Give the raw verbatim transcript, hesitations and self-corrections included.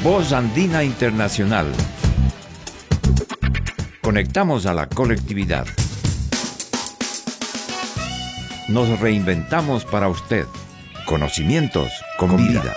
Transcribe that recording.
Voz Andina Internacional. Conectamos a la colectividad. Nos reinventamos para usted. Conocimientos con vida.